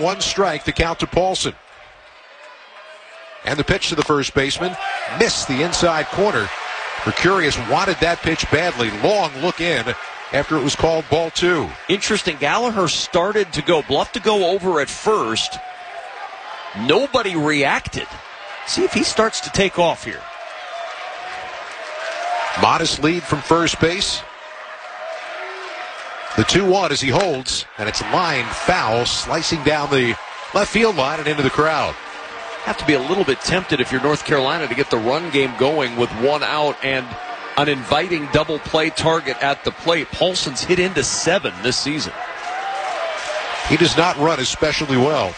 1 strike, the count to Paulson. And the pitch to the first baseman, missed the inside corner. Mercurius wanted that pitch badly. Long look in after it was called ball 2. Interesting, Gallagher started to go, bluffed to go over at first. Nobody reacted. See if he starts to take off here. Modest lead from first base. The 2-1 as he holds, and it's lined foul, slicing down the left field line and into the crowd. Have to be a little bit tempted if you're North Carolina to get the run game going with 1 out and an inviting double play target at the plate. Paulson's hit into 7 this season. He does not run especially well.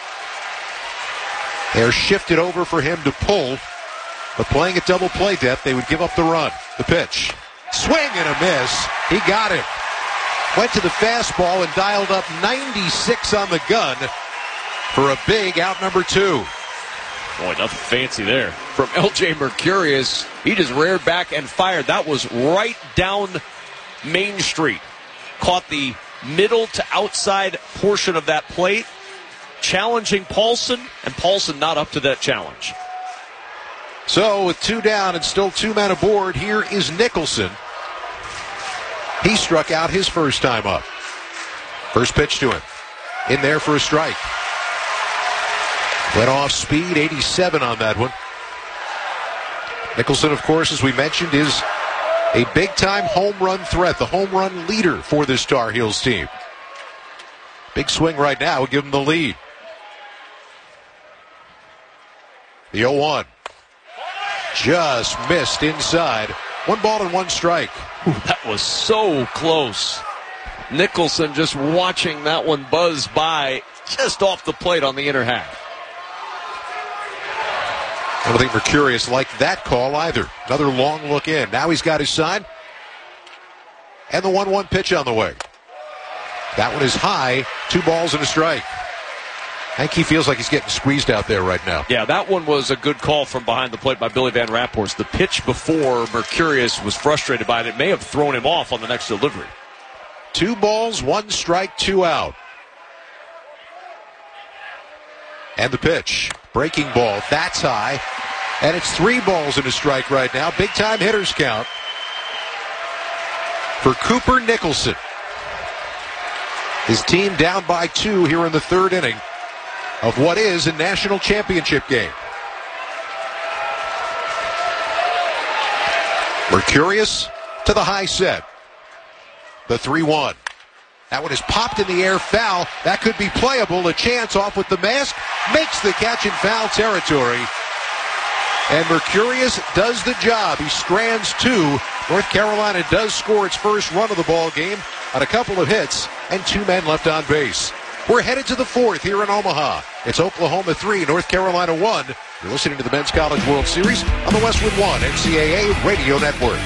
They're shifted over for him to pull, but playing at double play depth, they would give up the run. The pitch. Swing and a miss. He got it. Went to the fastball and dialed up 96 on the gun for a big out number 2. Boy, nothing fancy there. From L.J. Mercurius, he just reared back and fired. That was right down Main Street. Caught the middle to outside portion of that plate, challenging Paulson, and Paulson not up to that challenge. So with 2 down and still 2 men aboard, here is Nicholson. He struck out his first time up. First pitch to him. In there for a strike. Went off speed, 87 on that one. Nicholson, of course, as we mentioned, is a big-time home run threat, the home run leader for this Tar Heels team. Big swing right now would give him the lead. The 0-1. Just missed inside. 1 ball and 1 strike. Ooh, that was so close. Nicholson just watching that one buzz by just off the plate on the inner half. I don't think Mercurius liked that call either. Another long look in. Now he's got his sign. And the 1-1 pitch on the way. That one is high. 2 balls and a strike. I think he feels like he's getting squeezed out there right now. Yeah, that one was a good call from behind the plate by Billy Van Raphorst. The pitch before, Mercurius was frustrated by it. It may have thrown him off on the next delivery. 2 balls, 1 strike, 2 out. And the pitch. Breaking ball. That's high. And it's 3 balls and a strike right now. Big time hitters count for Cooper Nicholson. His team down by 2 here in the 3rd inning of what is a national championship game. Mercurius to the high set. The 3-1. That one is popped in the air, foul. That could be playable. A chance off with the mask. Makes the catch in foul territory. And Mercurius does the job. He strands 2. North Carolina does score its first run of the ball game on a couple of hits and 2 men left on base. We're headed to the 4th here in Omaha. It's Oklahoma 3, North Carolina 1. You're listening to the Men's College World Series on the Westwood One NCAA Radio Network.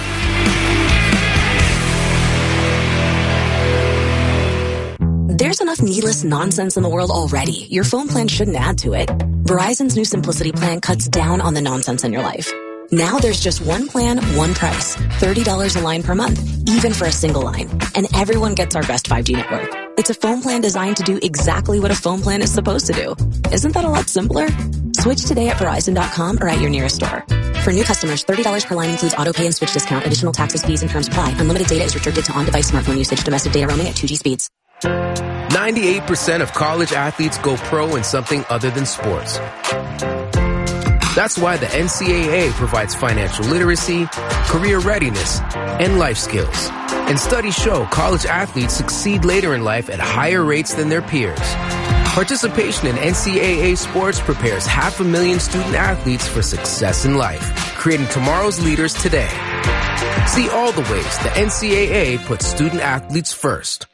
There's enough needless nonsense in the world already. Your phone plan shouldn't add to it. Verizon's new Simplicity plan cuts down on the nonsense in your life. Now there's just one plan, one price. $30 a line per month, even for a single line. And everyone gets our best 5G network. It's a phone plan designed to do exactly what a phone plan is supposed to do. Isn't that a lot simpler? Switch today at Verizon.com or at your nearest store. For new customers, $30 per line includes auto pay and switch discount. Additional taxes, fees, and terms apply. Unlimited data is restricted to on-device smartphone usage. Domestic data roaming at 2G speeds. 98% of college athletes go pro in something other than sports. That's why the NCAA provides financial literacy, career readiness, and life skills. And studies show college athletes succeed later in life at higher rates than their peers. Participation in NCAA sports prepares 500,000 student athletes for success in life, creating tomorrow's leaders today. See all the ways the NCAA puts student athletes first.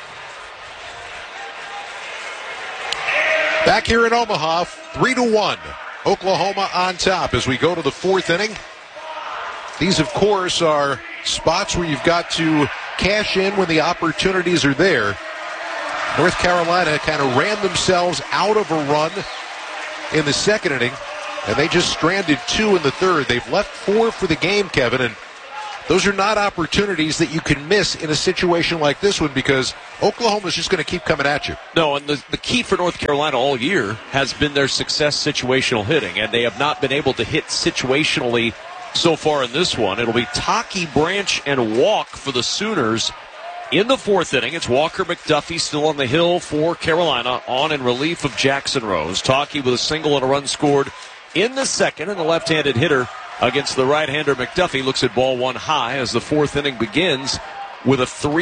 Back here in Omaha, 3-1. Oklahoma on top as we go to the 4th inning. These, of course, are spots where you've got to cash in when the opportunities are there. North Carolina kind of ran themselves out of a run in the 2nd inning, and they just stranded 2 in the 3rd. They've left 4 for the game, Kevin, and Those are not opportunities that you can miss in a situation like this one because Oklahoma's just going to keep coming at you. No, and the key for North Carolina all year has been their success situational hitting, and they have not been able to hit situationally so far in this one. It'll be Taki, Branch, and Walk for the Sooners. In the fourth inning, it's Walker McDuffie still on the hill for Carolina, on in relief of Jackson Rose. Taki with a single and a run scored in the second, and the left-handed hitter against the right-hander McDuffie looks at ball one high as the fourth inning begins with a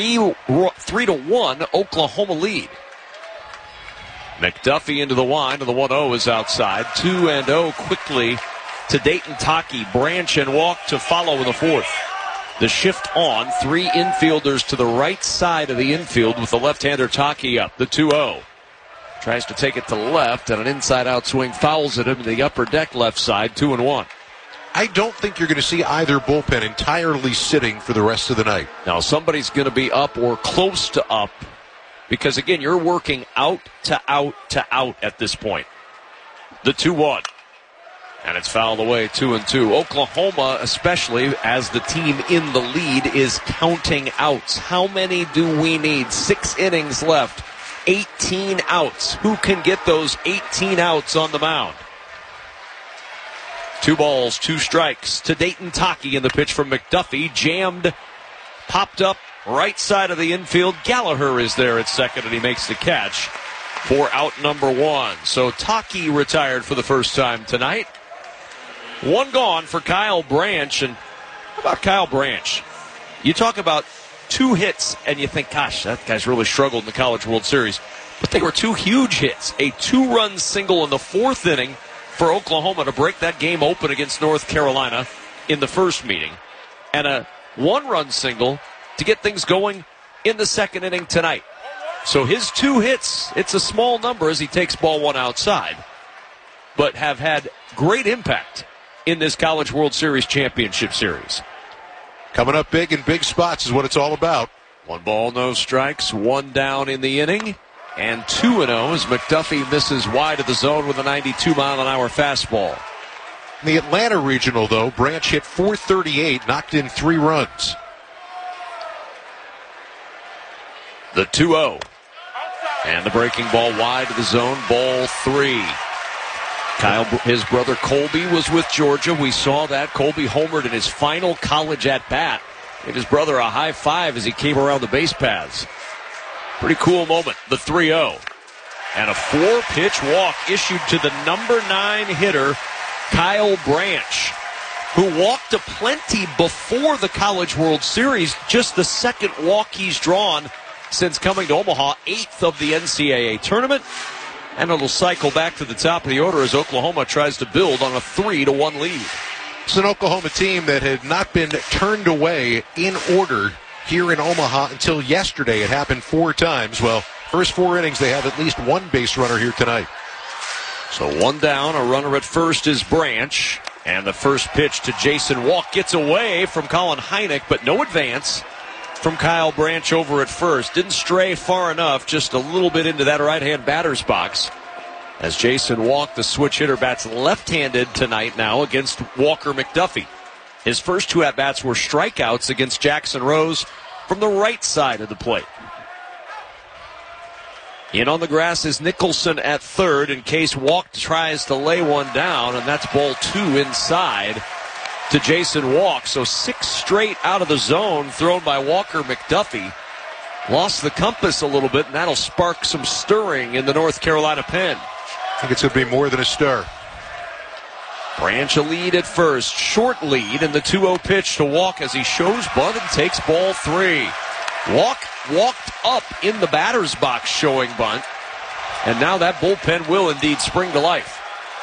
3-1 Oklahoma lead. McDuffie into the wind, and the 1-0 is outside. 2-0 quickly to Dayton Taki. Branch and Walk to follow in the fourth. The shift on, three infielders to the right side of the infield with the left-hander Taki up. The 2-0. Tries to take it to left, and an inside-out swing fouls at him in the upper deck left side. 2-1. I don't think you're going to see either bullpen entirely sitting for the rest of the night. Now, somebody's going to be up or close to up because, again, you're working out to out to out at this point. The 2-1. And it's fouled away, 2-2. Oklahoma, especially as the team in the lead, is counting outs. How many do we need? 6 innings left. 18 outs. Who can get those 18 outs on the mound? 2 balls, 2 strikes to Dayton Taki, in the pitch from McDuffie. Jammed, popped up right side of the infield. Gallagher is there at second, and he makes the catch for out number 1. So Taki retired for the first time tonight. 1 gone for Kyle Branch. And how about Kyle Branch? You talk about 2 hits, and you think, gosh, that guy's really struggled in the College World Series. But they were 2 huge hits. A 2-run single in the 4th inning for Oklahoma to break that game open against North Carolina in the first meeting, and a 1-run single to get things going in the 2nd inning tonight. So his 2 hits, it's a small number as he takes ball 1 outside, but have had great impact in this College World Series Championship Series. Coming up big in big spots is what it's all about. 1 ball, no strikes, 1 down in the inning. And 2-0 as McDuffie misses wide of the zone with a 92-mile-an-hour fastball. In the Atlanta Regional, though, Branch hit .438, knocked in 3 runs. The 2-0. And the breaking ball wide of the zone, ball 3. His brother Colby was with Georgia. We saw that. Colby homered in his final college at-bat. Gave his brother a high five as he came around the base paths. Pretty cool moment. The 3-0. And a 4-pitch walk issued to the number 9 hitter, Kyle Branch, who walked aplenty before the College World Series. Just the 2nd walk he's drawn since coming to Omaha, 8th of the NCAA tournament. And it'll cycle back to the top of the order as Oklahoma tries to build on a 3-1 lead. It's an Oklahoma team that had not been turned away in order here in Omaha until yesterday. It happened 4 times. Well, first 4 innings, they have at least 1 base runner here tonight. So 1 down, a runner at first is Branch. And the first pitch to Jason Walk gets away from Colin Heineck, but no advance from Kyle Branch over at first. Didn't stray far enough, just a little bit into that right-hand batter's box. As Jason Walk, the switch hitter, bats left-handed tonight now against Walker McDuffie. His first 2 at-bats were strikeouts against Jackson Rose from the right side of the plate. In on the grass is Nicholson at third in case Walk tries to lay one down, and that's ball 2 inside to Jason Walk. So 6 straight out of the zone thrown by Walker McDuffie. Lost the compass a little bit, and that'll spark some stirring in the North Carolina pen. I think it's going to be more than a stir. Branch a lead at first, short lead, and the 2-0 pitch to Walk as he shows bunt and takes ball 3. Walk walked up in the batter's box showing bunt, and now that bullpen will indeed spring to life.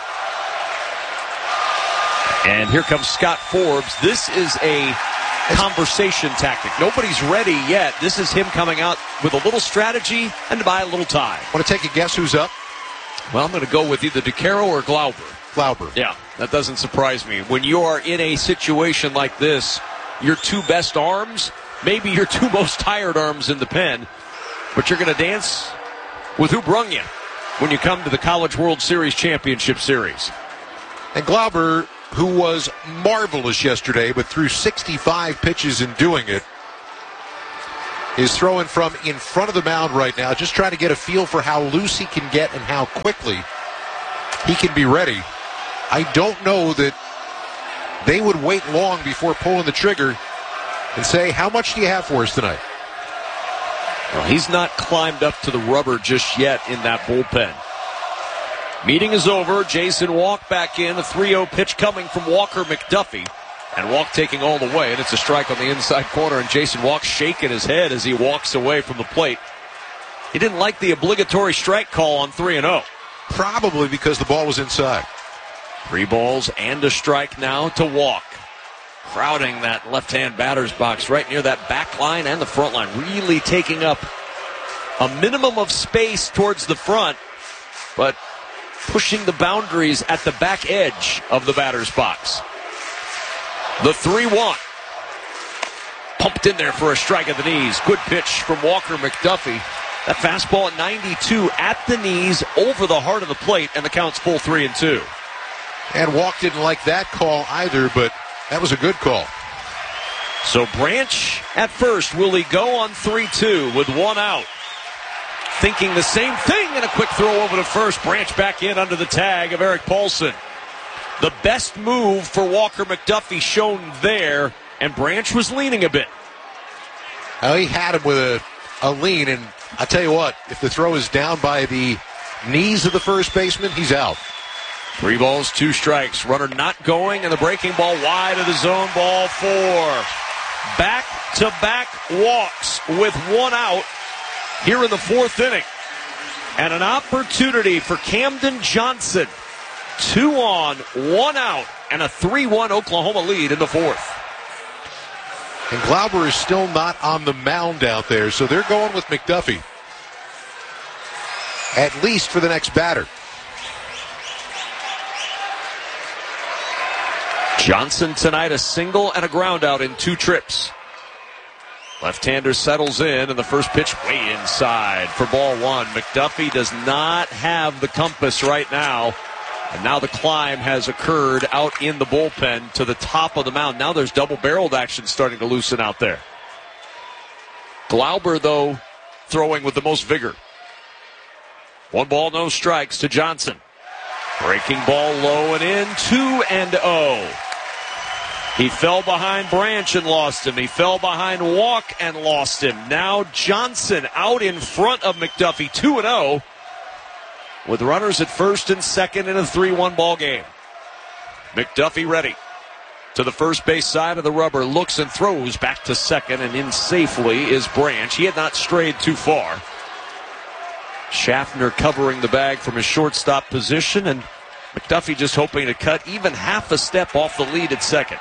And here comes Scott Forbes. This is a conversation tactic. Nobody's ready yet. This is him coming out with a little strategy and to buy a little time. Want to take a guess who's up? Well, I'm going to go with either DeCaro or Glauber. Glauber. Yeah, that doesn't surprise me. When you are in a situation like this, your 2 best arms, maybe your 2 most tired arms in the pen, but you're going to dance with who brung you when you come to the College World Series Championship Series. And Glauber, who was marvelous yesterday, but threw 65 pitches in doing it, is throwing from in front of the mound right now, just trying to get a feel for how loose he can get and how quickly he can be ready. I don't know that they would wait long before pulling the trigger and say, how much do you have for us tonight? Well, he's not climbed up to the rubber just yet in that bullpen. Meeting is over. Jason Walk back in. A 3-0 pitch coming from Walker McDuffie. And Walk taking all the way, and it's a strike on the inside corner, and Jason Walk shaking his head as he walks away from the plate. He didn't like the obligatory strike call on 3-0. Probably because the ball was inside. 3 balls and a strike now to Walk. Crowding that left-hand batter's box right near that back line and the front line. Really taking up a minimum of space towards the front, but pushing the boundaries at the back edge of the batter's box. The 3-1. Pumped in there for a strike at the knees. Good pitch from Walker McDuffie. That fastball at 92 at the knees over the heart of the plate, and the count's full 3-2. And Walk didn't like that call either, but that was a good call. So Branch at first. Will he go on 3-2 with 1 out? Thinking the same thing, and a quick throw over to first. Branch back in under the tag of Eric Paulson. The best move for Walker McDuffie shown there, and Branch was leaning a bit. Well, he had him with a lean, and I tell you what, if the throw is down by the knees of the first baseman, he's out. 3 balls, 2 strikes. Runner not going, and the breaking ball wide of the zone, ball 4. Back-to-back walks with 1 out here in the 4th inning. And an opportunity for Camden Johnson. 2 on, 1 out, and a 3-1 Oklahoma lead in the 4th. And Glauber is still not on the mound out there, so they're going with McDuffie. At least for the next batter. Johnson tonight a single and a ground out in 2 trips. Left-hander settles in, and the first pitch way inside for ball 1. McDuffie does not have the compass right now. And now the climb has occurred out in the bullpen to the top of the mound. Now there's double-barreled action starting to loosen out there. Glauber, though, throwing with the most vigor. 1 ball, no strikes to Johnson. Breaking ball low and in, 2-0. He fell behind Branch and lost him. He fell behind Walk and lost him. Now Johnson out in front of McDuffie, 2-0. With runners at first and second in a 3-1 ball game. McDuffie ready. To the first base side of the rubber. Looks and throws back to second, and in safely is Branch. He had not strayed too far. Schaffner covering the bag from his shortstop position, and McDuffie just hoping to cut even half a step off the lead at second.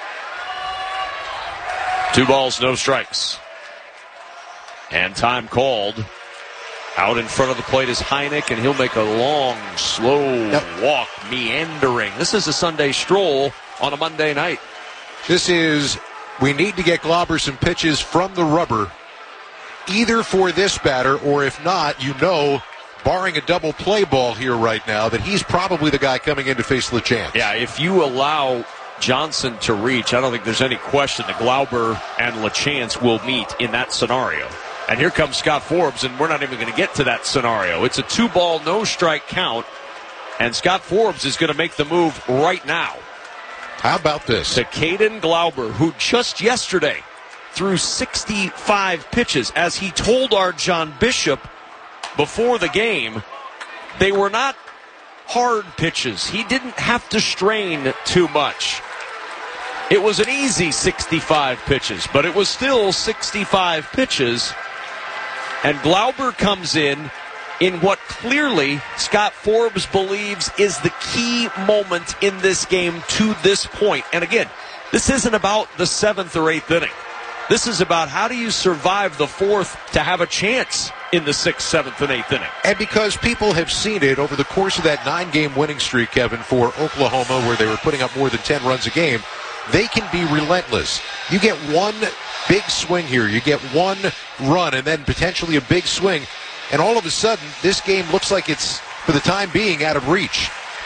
2 balls, no strikes. And time called. Out in front of the plate is Heineck, and he'll make a long, slow walk, meandering. This is a Sunday stroll on a Monday night. We need to get Glauber some pitches from the rubber, either for this batter, or if not, barring a double play ball here right now, that he's probably the guy coming in to face LeChance. Yeah, if you allow Johnson to reach, I don't think there's any question that Glauber and LeChance will meet in that scenario. And here comes Scott Forbes, and we're not even going to get to that scenario. It's a 2 ball, no strike count, and Scott Forbes is going to make the move right now. How about this? To Caden Glauber, who just yesterday threw 65 pitches. As he told our John Bishop before the game, they were not hard pitches. He didn't have to strain too much. It was an easy 65 pitches, but it was still 65 pitches. And Glauber comes in what clearly Scott Forbes believes is the key moment in this game to this point. And again, this isn't about the 7th or 8th inning. This is about how do you survive the 4th to have a chance in the 6th, 7th, and 8th inning. And because people have seen it over the course of that 9-game winning streak, Kevin, for Oklahoma, where they were putting up more than 10 runs a game, they can be relentless. You get one big swing here, you get one run, and then potentially a big swing, and all of a sudden, this game looks like it's, for the time being, out of reach.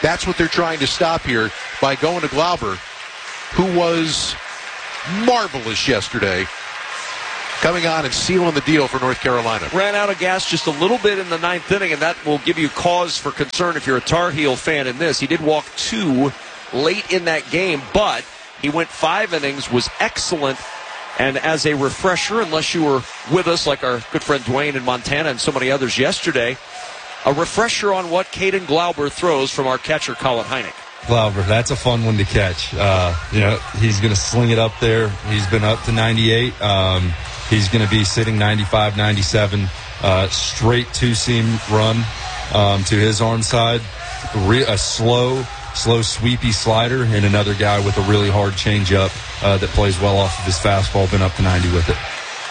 That's what they're trying to stop here by going to Glauber, who was marvelous yesterday, coming on and sealing the deal for North Carolina. Ran out of gas just a little bit in the ninth inning, and that will give you cause for concern if you're a Tar Heel fan in this. He did walk 2 late in that game, but he went 5 innings, was excellent. And as a refresher, unless you were with us like our good friend Dwayne in Montana and so many others yesterday, a refresher on what Caden Glauber throws from our catcher, Colin Heineck. Glauber, that's a fun one to catch. He's going to sling it up there. He's been up to 98. He's going to be sitting 95, 97, straight two-seam run to his arm side. A slow, sweepy slider, and another guy with a really hard changeup that plays well off of his fastball. Been up to 90 with it.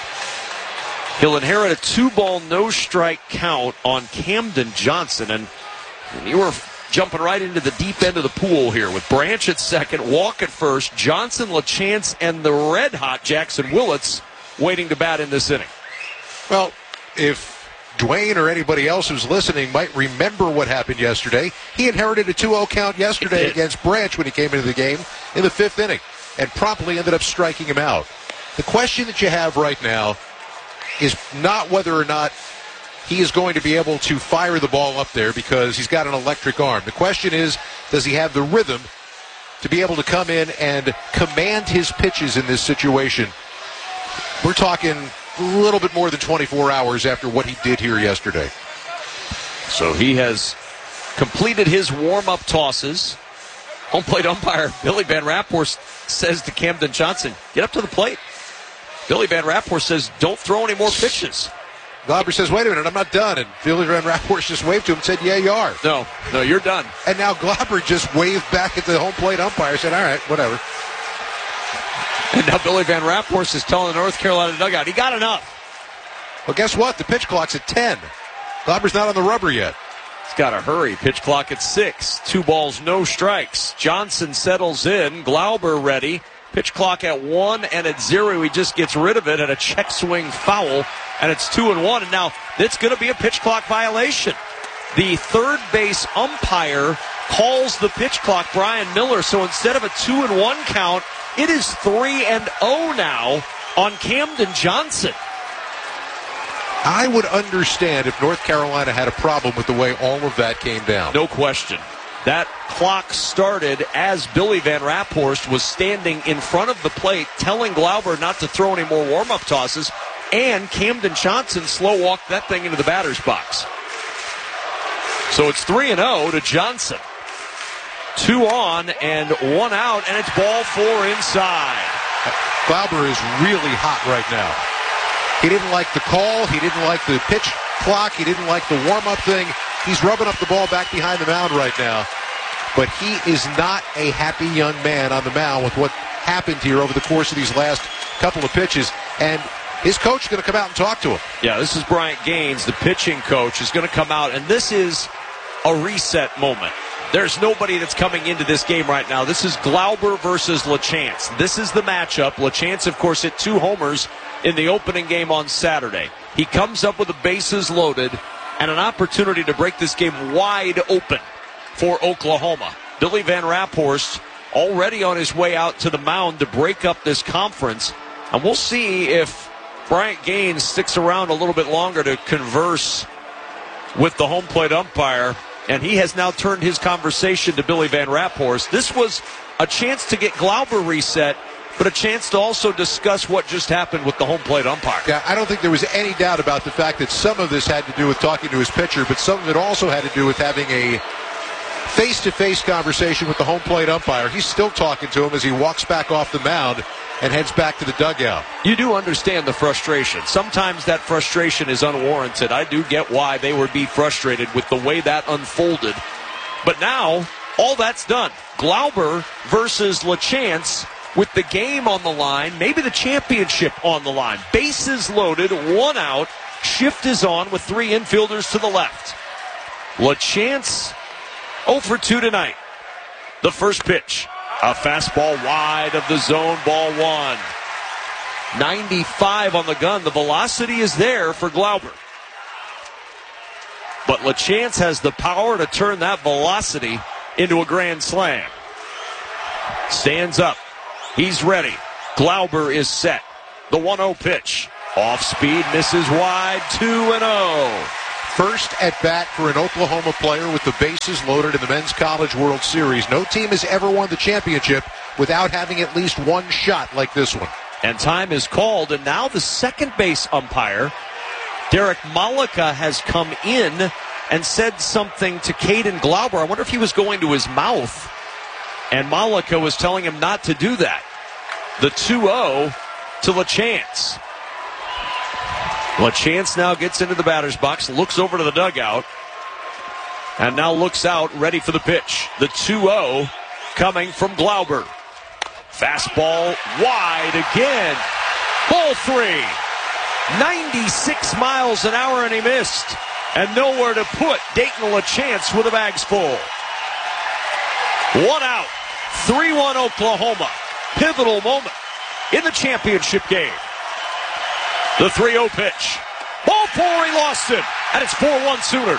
He'll inherit a 2-ball, no-strike count on Camden Johnson, and you were jumping right into the deep end of the pool here with Branch at second, Walk at first, Johnson, LaChance, and the red-hot Jackson Willits waiting to bat in this inning. Well, if Dwayne or anybody else who's listening might remember what happened yesterday, he inherited a 2-0 count yesterday against Branch when he came into the game in the 5th inning and promptly ended up striking him out. The question that you have right now is not whether or not he is going to be able to fire the ball up there because he's got an electric arm. The question is, does he have the rhythm to be able to come in and command his pitches in this situation? We're talking a little bit more than 24 hours after what he did here yesterday. So he has completed his warm-up tosses. Home plate umpire Billy Van Rapport says to Camden Johnson, get up to the plate. Billy Van Rapport says, don't throw any more pitches. Glauber says, wait a minute, I'm not done. And Billy Van Rapport just waved to him and said, yeah, you are. No, you're done. And now Glauber just waved back at the home plate umpire and said, all right, whatever. And now Billy Van Rapport is telling the North Carolina dugout, he got enough. Well, guess what? The pitch clock's at 10. Glauber's not on the rubber yet. He's got to hurry. Pitch clock at 6. 2 balls, no strikes. Johnson settles in. Glauber ready. Pitch clock at 1 and at 0. He just gets rid of it at a check swing foul. And it's 2-1. And now it's going to be a pitch clock violation. The third base umpire calls the pitch clock, Brian Miller. So instead of a 2-1 count, it is 3-0 now on Camden Johnson. I would understand if North Carolina had a problem with the way all of that came down. No question. That clock started as Billy Van Rapport was standing in front of the plate telling Glauber not to throw any more warm-up tosses, and Camden Johnson slow-walked that thing into the batter's box. So it's 3-0 to Johnson. 2 on and 1 out, and it's ball 4 inside. Glauber is really hot right now. He didn't like the call. He didn't like the pitch clock. He didn't like the warm-up thing. He's rubbing up the ball back behind the mound right now. But he is not a happy young man on the mound with what happened here over the course of these last couple of pitches. And his coach is going to come out and talk to him. Yeah, this is Bryant Gaines, the pitching coach, is going to come out. And this is a reset moment. There's nobody that's coming into this game right now. This is Glauber versus LaChance. This is the matchup. LaChance, of course, hit 2 homers in the opening game on Saturday. He comes up with the bases loaded and an opportunity to break this game wide open for Oklahoma. Billy Van Rapport already on his way out to the mound to break up this conference. And we'll see if Bryant Gaines sticks around a little bit longer to converse with the home plate umpire. And he has now turned his conversation to Billy Van Rapport. This was a chance to get Glauber reset, but a chance to also discuss what just happened with the home plate umpire. Yeah, I don't think there was any doubt about the fact that some of this had to do with talking to his pitcher, but some of it also had to do with having a face-to-face conversation with the home plate umpire. He's still talking to him as he walks back off the mound and heads back to the dugout. You do understand the frustration. Sometimes that frustration is unwarranted. I do get why they would be frustrated with the way that unfolded. But now, all that's done. Glauber versus LaChance with the game on the line, maybe the championship on the line. Bases loaded, 1 out. Shift is on with 3 infielders to the left. LaChance 0 for 2 tonight. The first pitch. A fastball wide of the zone, ball 1. 95 on the gun. The velocity is there for Glauber. But LaChance has the power to turn that velocity into a grand slam. Stands up. He's ready. Glauber is set. The 1-0 pitch. Off speed, misses wide, 2-0. First at bat for an Oklahoma player with the bases loaded in the Men's College World Series. No team has ever won the championship without having at least one shot like this one. And time is called, and now the second base umpire, Derek Malika, has come in and said something to Caden Glauber. I wonder if he was going to his mouth, and Malika was telling him not to do that. The 2-0 to LaChance. LaChance now gets into the batter's box, looks over to the dugout, and now looks out, ready for the pitch. The 2-0 coming from Glauber. Fastball wide again. Ball 3. 96 miles an hour, and he missed. And nowhere to put Dayton LaChance with the bags full. 1 out. 3-1 Oklahoma. Pivotal moment in the championship game. The 3-0 pitch. Ball 4, he lost it. And it's 4-1 Sooners.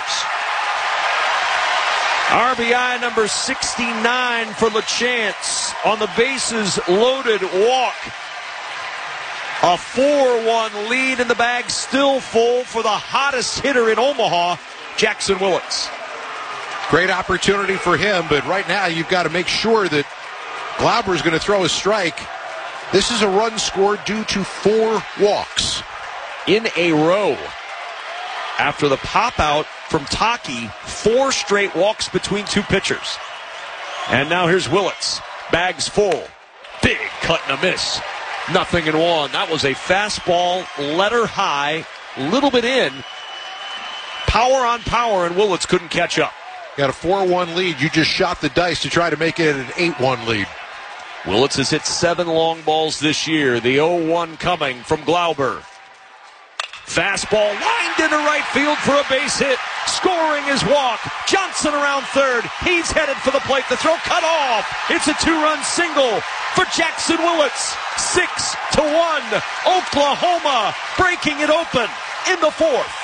RBI number 69 for LaChance on the bases loaded walk. A 4-1 lead in the bag, still full for the hottest hitter in Omaha, Jackson Willits. Great opportunity for him, but right now you've got to make sure that Glauber is going to throw a strike. This is a run scored due to 4 walks. In a row. After the pop out from Taki, 4 straight walks between 2 pitchers. And now here's Willits. Bags full. Big cut and a miss. 0-1. That was a fastball, letter high, little bit in. Power on power, and Willits couldn't catch up. Got a 4-1 lead. You just shot the dice to try to make it an 8-1 lead. Willits has hit 7 long balls this year. The 0-1 coming from Glauber. Fastball lined into right field for a base hit. Scoring his walk. Johnson around third. He's headed for the plate. The throw cut off. It's a 2-run single for Jackson Willits. 6-1. Oklahoma breaking it open in the 4th.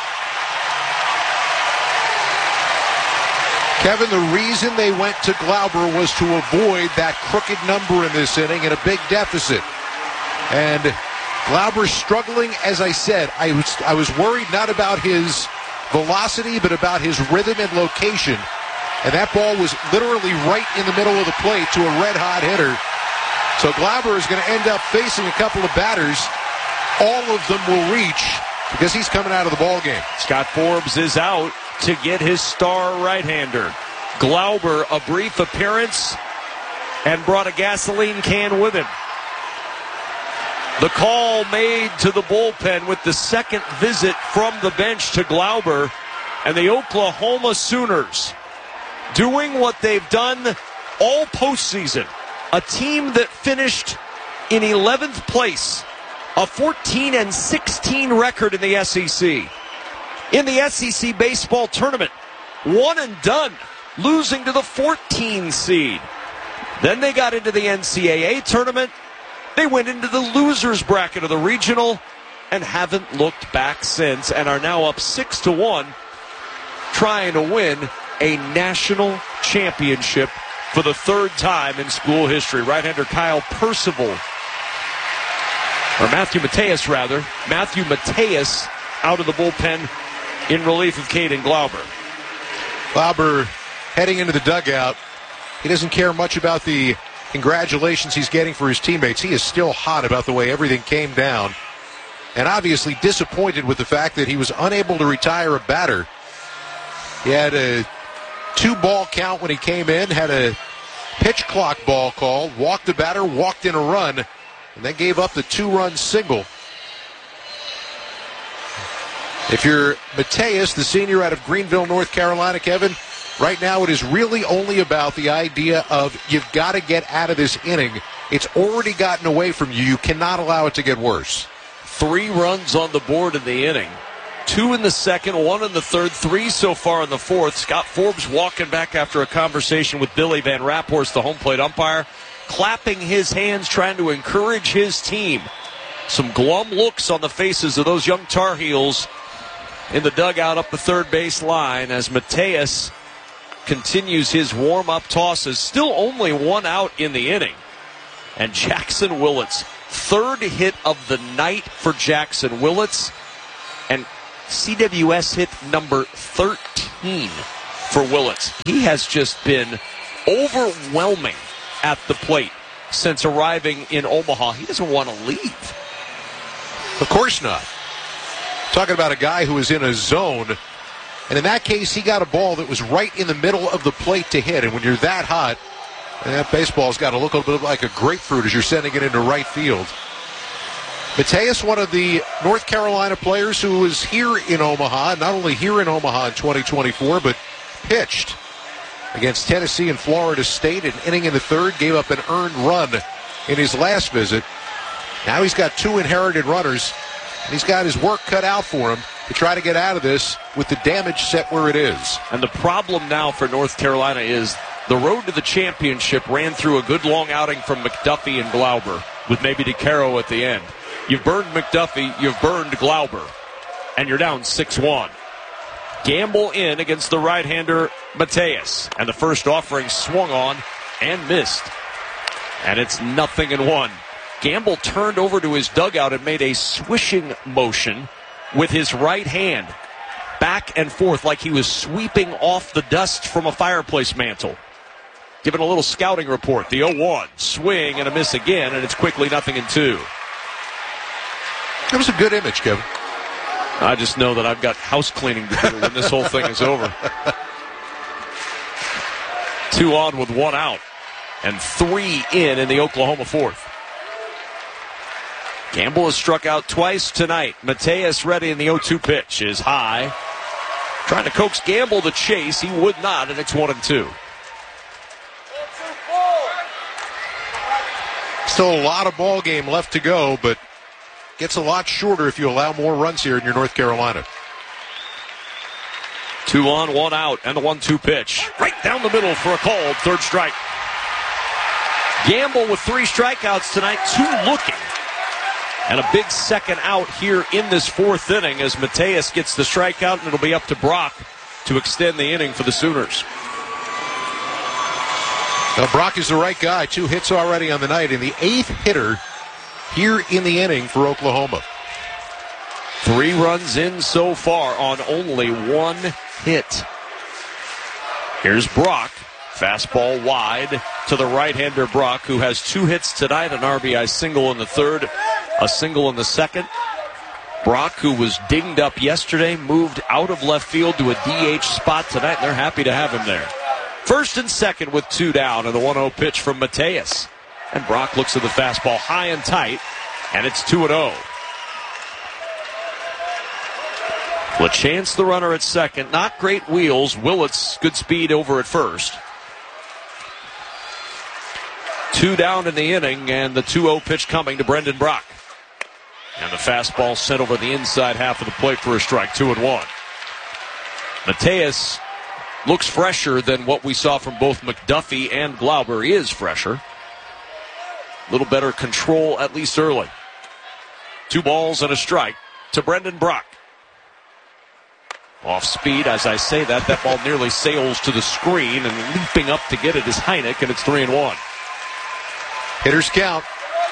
Kevin, the reason they went to Glauber was to avoid that crooked number in this inning and a big deficit. And Glauber struggling, as I said. I was worried not about his velocity, but about his rhythm and location. And that ball was literally right in the middle of the plate to a red-hot hitter. So Glauber is going to end up facing a couple of batters. All of them will reach because he's coming out of the ball game. Scott Forbes is out to get his star right-hander. Glauber, a brief appearance, and brought a gasoline can with him. The call made to the bullpen with the second visit from the bench to Glauber, and the Oklahoma Sooners doing what they've done all postseason. A team that finished in 11th place, a 14-16 record in the SEC. In the SEC baseball tournament, 1 and done, losing to the 14 seed. Then they got into the NCAA tournament. They went into the losers bracket of the regional and haven't looked back since, and are now up 6-1, trying to win a national championship for the 3rd time in school history. Right-hander Kyle Percival, or Matthew Mateus rather. Matthew Mateus out of the bullpen in relief of Caden Glauber. Glauber heading into the dugout. He doesn't care much about the congratulations he's getting for his teammates. He is still hot about the way everything came down, and obviously disappointed with the fact that he was unable to retire a batter. He had a 2-ball count when he came in, had a pitch clock ball called, walked the batter, walked in a run, and then gave up the 2-run single. If you're Mateus, the senior out of Greenville, North Carolina, Kevin, right now it is really only about the idea of you've got to get out of this inning. It's already gotten away from you. You cannot allow it to get worse. 3 runs on the board in the inning. 2 in the second, 1 in the third, 3 so far in the 4th. Scott Forbes walking back after a conversation with Billy Van Raphorst, the home plate umpire, clapping his hands, trying to encourage his team. Some glum looks on the faces of those young Tar Heels in the dugout up the third base line as Mateus continues his warm-up tosses. Still only one out in the inning. And Jackson Willits, third hit of the night for Jackson Willits. And CWS hit number 13 for Willits. He has just been overwhelming at the plate since arriving in Omaha. He doesn't want to leave. Of course not. Talking about a guy who is in a zone, and in that case, he got a ball that was right in the middle of the plate to hit. And when you're that hot, and that baseball's got to look a little bit like a grapefruit as you're sending it into right field. Mateus, one of the North Carolina players who was here in Omaha, not only here in Omaha in 2024, but pitched against Tennessee and Florida State, an inning in the third, gave up an earned run in his last visit. Now he's got 2 inherited runners, and he's got his work cut out for him to try to get out of this with the damage set where it is. And the problem now for North Carolina is the road to the championship ran through a good long outing from McDuffie and Glauber, with maybe DeCaro at the end. You've burned McDuffie, you've burned Glauber, and you're down 6-1. Gamble in against the right-hander Mateus, and the first offering swung on and missed. And it's 0-1. Gamble turned over to his dugout and made a swishing motion with his right hand, back and forth like he was sweeping off the dust from a fireplace mantle. Giving a little scouting report. The 0-1, swing and a miss again, and it's quickly 0-2. That was a good image, Kevin. I just know that I've got house cleaning to do when this whole thing is over. 2 on with 1 out, and 3 in the Oklahoma fourth. Gamble has struck out twice tonight. Mateus ready, in the 0-2 pitch is high. Trying to coax Gamble to chase. He would not, and it's 1-2. Still a lot of ball game left to go, but gets a lot shorter if you allow more runs here in your North Carolina. 2 on, 1 out, and the 1-2 pitch. Right down the middle for a called third strike. Gamble with 3 strikeouts tonight, 2 looking. And a big second out here in this fourth inning as Mateus gets the strikeout, and it'll be up to Brock to extend the inning for the Sooners. Now, Brock is the right guy. 2 hits already on the night, and the 8th hitter here in the inning for Oklahoma. 3 runs in so far on only 1 hit. Here's Brock. Fastball wide to the right-hander Brock, who has 2 hits tonight, an RBI single in the third, a single in the second. Brock, who was dinged up yesterday, moved out of left field to a DH spot tonight, and they're happy to have him there. First and second with 2 down, and the 1-0 pitch from Mateus. And Brock looks at the fastball high and tight, and it's 2-0. LaChance, the runner at second. Not great wheels. Willits, good speed over at first. 2 down in the inning, and the 2-0 pitch coming to Brendan Brock. And the fastball sent over the inside half of the plate for a strike, 2-1. Mateus looks fresher than what we saw from both McDuffie and Glauber. He is fresher. A little better control, at least early. 2 balls and a strike to Brendan Brock. Off speed, as I say that ball nearly sails to the screen, and leaping up to get it is Heineck, and it's 3-1. Hitters count.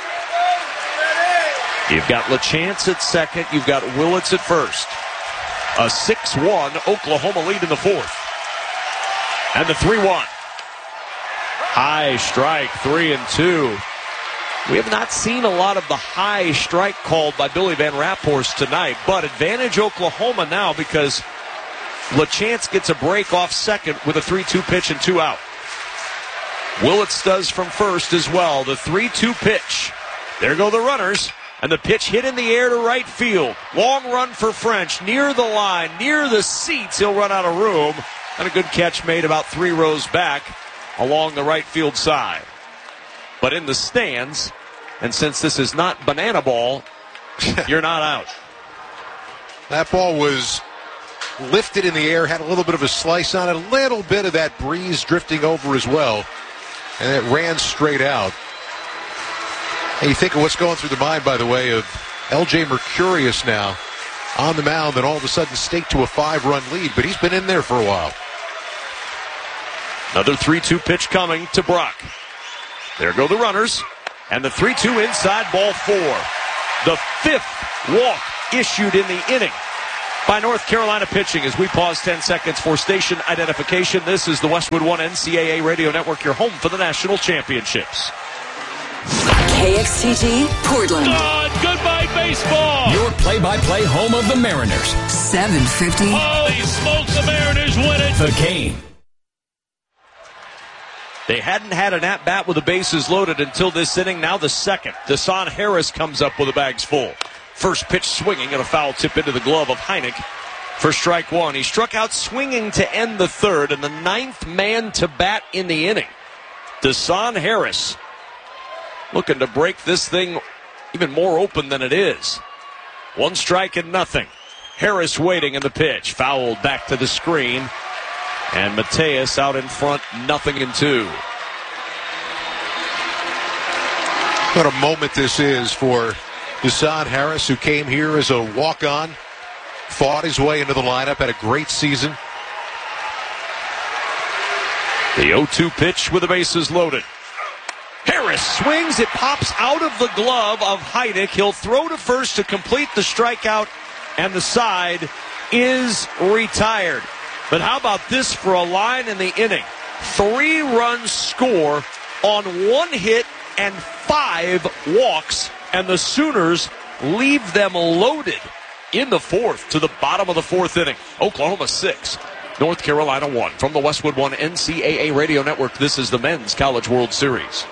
You've got LaChance at second. You've got Willits at first. A 6-1 Oklahoma lead in the fourth. And the 3-1. High strike, 3-2. We have not seen a lot of the high strike called by Billy Van Raphorst tonight, but advantage Oklahoma now because LaChance gets a break off second with a 3-2 pitch and 2 out. Willits does from first as well. The 3-2 pitch. There go the runners. And the pitch hit in the air to right field. Long run for French. Near the line, near the seats. He'll run out of room. And a good catch made about 3 rows back along the right field side. But in the stands, and since this is not banana ball, you're not out. That ball was lifted in the air, had a little bit of a slice on it, a little bit of that breeze drifting over as well. And it ran straight out. And you think of what's going through the mind, by the way, of L.J. Mercurius now on the mound and all of a sudden stake to a 5-run lead, but he's been in there for a while. Another 3-2 pitch coming to Brock. There go the runners. And the 3-2 inside, ball 4. The 5th walk issued in the inning by North Carolina pitching as we pause 10 seconds for station identification. This is the Westwood One NCAA Radio Network, your home for the national championships. KXTG, Portland. Goodbye, baseball. Your play-by-play home of the Mariners. 750. Holy smokes, the Mariners win it. The Game. They hadn't had an at-bat with the bases loaded until this inning. Now the second. Desan Harris comes up with the bags full. First pitch swinging and a foul tip into the glove of Heineck for strike 1. He struck out swinging to end the third and the 9th man to bat in the inning. Desan Harris looking to break this thing even more open than it is. 1 strike and nothing. Harris waiting in the pitch. Fouled back to the screen. And Mateus out in front, 0-2. What a moment this is for Desan Harris, who came here as a walk-on, fought his way into the lineup, had a great season. The 0-2 pitch with the bases loaded. Harris swings, it pops out of the glove of Heineck. He'll throw to first to complete the strikeout, and the side is retired. But how about this for a line in the inning? 3 runs score on 1 hit and 5 walks, and the Sooners leave them loaded in the 4th to the bottom of the 4th inning. Oklahoma 6, North Carolina 1. From the Westwood One NCAA Radio Network, this is the Men's College World Series.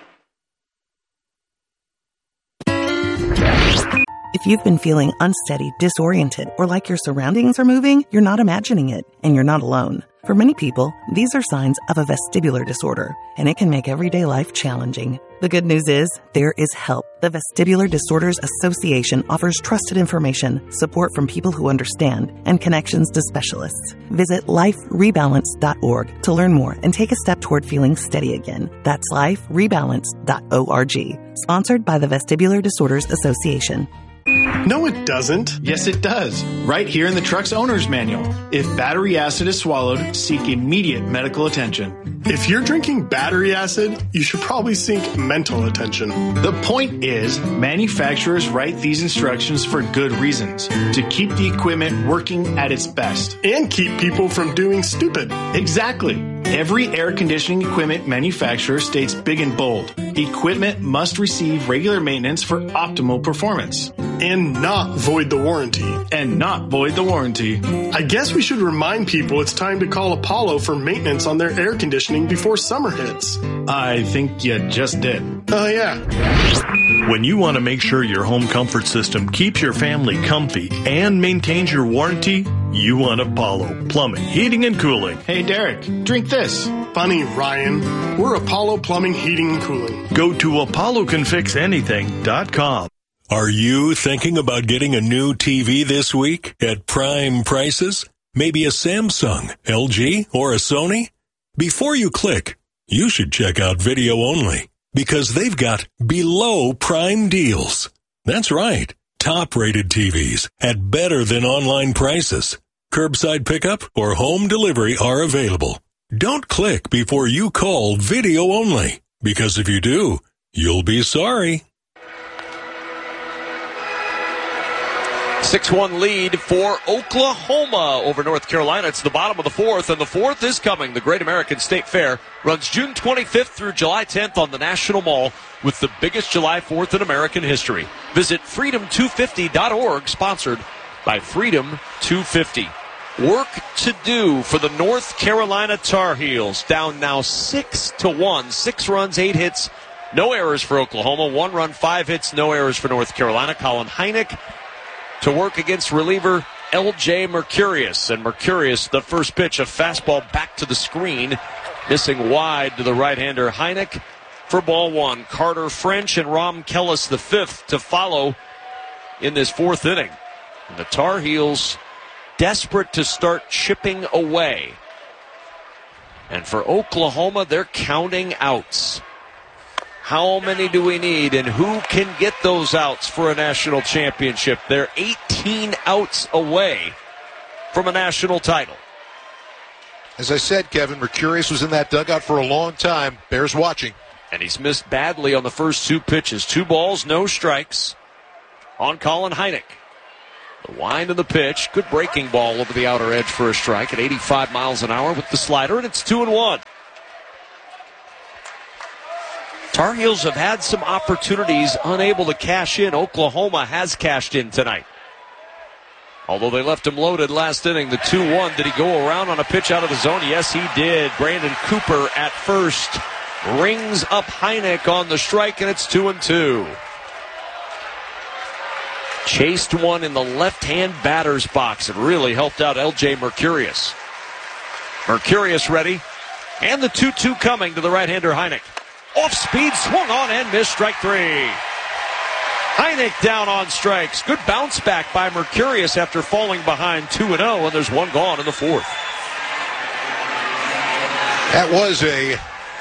If you've been feeling unsteady, disoriented, or like your surroundings are moving, you're not imagining it, and you're not alone. For many people, these are signs of a vestibular disorder, and it can make everyday life challenging. The good news is, there is help. The Vestibular Disorders Association offers trusted information, support from people who understand, and connections to specialists. Visit liferebalance.org to learn more and take a step toward feeling steady again. That's liferebalance.org. Sponsored by the Vestibular Disorders Association. No, it doesn't. Yes, it does. Right here in the truck's owner's manual. If battery acid is swallowed, seek immediate medical attention. If you're drinking battery acid, you should probably seek mental attention. The point is, manufacturers write these instructions for good reasons. To keep the equipment working at its best. And keep people from doing stupid. Exactly. Every air conditioning equipment manufacturer states big and bold. Equipment must receive regular maintenance for optimal performance. And not void the warranty. I guess we should remind people it's time to call Apollo for maintenance on their air conditioning before summer hits. I think you just did. Oh, yeah. When you want to make sure your home comfort system keeps your family comfy and maintains your warranty, you want Apollo Plumbing, Heating, and Cooling. Hey, Derek, drink this. Funny, Ryan. We're Apollo Plumbing, Heating, and Cooling. Go to ApolloCanFixAnything.com. Are you thinking about getting a new TV this week at prime prices? Maybe a Samsung, LG, or a Sony? Before you click, you should check out Video Only, because they've got below prime deals. That's right. Top-rated TVs at better than online prices. Curbside pickup or home delivery are available. Don't click before you call Video Only, because if you do, you'll be sorry. 6-1 lead for Oklahoma over North Carolina. It's the bottom of the 4th, and the 4th is coming. The Great American State Fair runs June 25th through July 10th on the National Mall with the biggest July 4th in American history. Visit freedom250.org, sponsored by Freedom 250. Work to do for the North Carolina Tar Heels. Down now 6-1. 6 runs, 8 hits, no errors for Oklahoma. 1 run, 5 hits, no errors for North Carolina. Colin Heineck to work against reliever L.J. Mercurius. And Mercurius, the first pitch, a fastball back to the screen, missing wide to the right-hander Heineck for ball 1. Carter French and Rom Kellis the 5th to follow in this 4th inning. And the Tar Heels desperate to start chipping away. And for Oklahoma, they're counting outs. How many do we need, and who can get those outs for a national championship? They're 18 outs away from a national title. As I said, Kevin, Mercurius was in that dugout for a long time. Bears watching. And he's missed badly on the first 2 pitches. 2 balls, no strikes on Colin Heineck. The wind of the pitch. Good breaking ball over the outer edge for a strike at 85 miles an hour with the slider, and it's 2-1. Tar Heels have had some opportunities, unable to cash in. Oklahoma has cashed in tonight. Although they left him loaded last inning, the 2-1. Did he go around on a pitch out of the zone? Yes, he did. Brandon Cooper at first rings up Heineck on the strike, and it's 2-2. Chased one in the left-hand batter's box. It really helped out L.J. Mercurius. Mercurius ready, and the 2-2 coming to the right-hander Heineck. Off speed, swung on and missed, strike 3. Heineck down on strikes. Good bounce back by Mercurius after falling behind 2-0, and there's 1 gone in the 4th. That was a